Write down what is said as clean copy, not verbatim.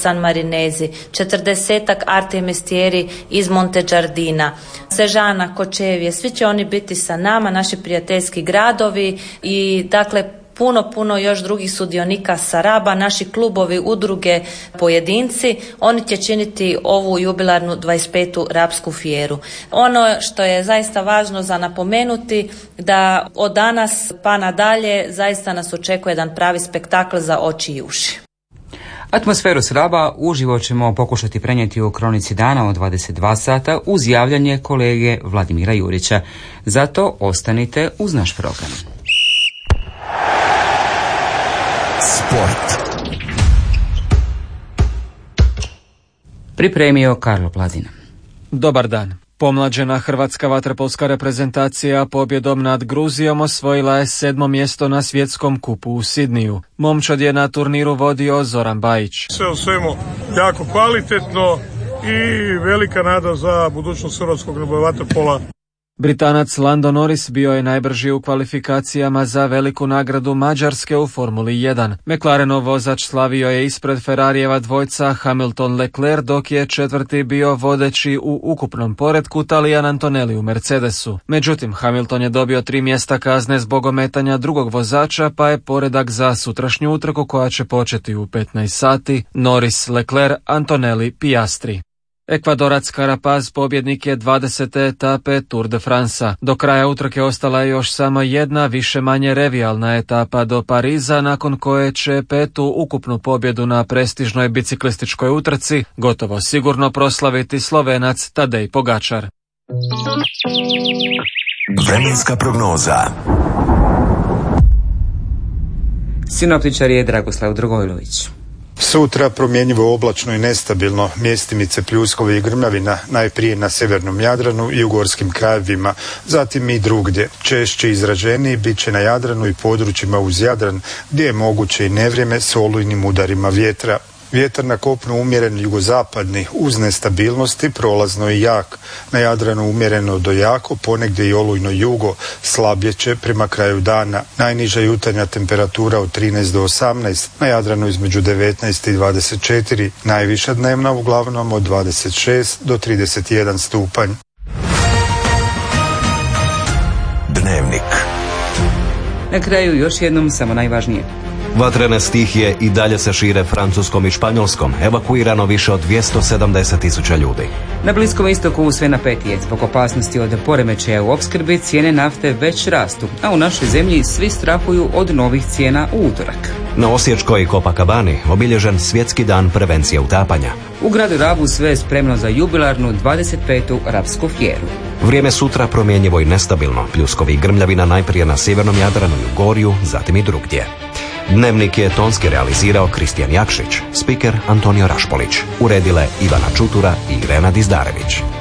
San Marinezi, 40-ak artemestieri iz Montegiardina, Sežana, Kočevje, svi će oni biti sa nama, naši prijateljski gradovi i dakle puno još drugih sudionika sa Raba, naši klubovi, udruge, pojedinci, oni će činiti ovu jubilarnu 25. Rapsku fijeru. Ono što je zaista važno za napomenuti, da od danas pa nadalje zaista nas očekuje jedan pravi spektakl za oči i uši. Atmosferu s Raba uživo ćemo pokušati prenijeti u Kronici dana od 22 sata uz javljanje kolege Vladimira Jurića. Zato ostanite uz naš program. Sport. Pripremio Karlo Pladina. Dobar dan. Pomlađena hrvatska vaterpolska reprezentacija pobjedom nad Gruzijom osvojila je 7. mjesto na svjetskom kupu u Sidniju. Momčad je na turniru vodio Zoran Bajić. Sve u svemu jako kvalitetno i velika nada za budućnost hrvatskog vaterpola. Britanac Lando Norris bio je najbrži u kvalifikacijama za veliku nagradu Mađarske u Formuli 1. McLarenov vozač slavio je ispred Ferrarijeva dvojca Hamilton Leclerc, dok je četvrti bio vodeći u ukupnom poretku Talijan Antonelli u Mercedesu. Međutim, Hamilton je dobio 3 mjesta kazne zbog ometanja drugog vozača, pa je poredak za sutrašnju utrku koja će početi u 15 sati Norris, Leclerc, Antonelli, Piastri. Ekvadorac Carapaz pobjednik je 20. etape Tour de France. Do kraja utrke ostala je još samo jedna više-manje revijalna etapa do Pariza, nakon koje će 5. ukupnu pobjedu na prestižnoj biciklističkoj utrci gotovo sigurno proslaviti Slovenac Tadej Pogačar. Vremenska prognoza. Sinoptičar je Dragoslav Dragojlović. Sutra promjenjivo oblačno i nestabilno, mjestimice pljuskovi i grmljavina, najprije na sjevernom Jadranu i u gorskim krajevima, zatim i drugdje. Češće izraženiji bit će na Jadranu i područjima uz Jadran, gdje je moguće i nevrijeme s olujnim udarima vjetra. Vjetar na kopnu umjeren jugozapadni, uz nestabilnosti, prolazno i jak. Na Jadranu umjereno do jako, ponegdje i olujno jugo, slabije će prema kraju dana. Najniža jutarnja temperatura od 13 do 18, na Jadranu između 19 i 24, najviša dnevna uglavnom od 26 do 31 stupanj. Dnevnik. Na kraju još jednom samo najvažnije. Vatrene stihije i dalje se šire Francuskom i Španjolskom, evakuirano više od 270.000 ljudi. Na Bliskom istoku sve napetije, zbog opasnosti od poremećaja u opskrbi, cijene nafte već rastu, a u našoj zemlji svi strahuju od novih cijena u utorak. Na Osječkoj i Copacabani obilježen svjetski dan prevencije utapanja. U gradu Rabu sve je spremno za jubilarnu 25. Rapsku fijeru. Vrijeme sutra promjenjivo i nestabilno, pljuskovi i grmljavina najprije na sjevernom Jadranu i u Gorju, zatim i drugdje. Dnevnik je tonski realizirao Kristijan Jakšić, spiker Antonio Rašpolić, uredile Ivana Čutura i Irena Dizdarević.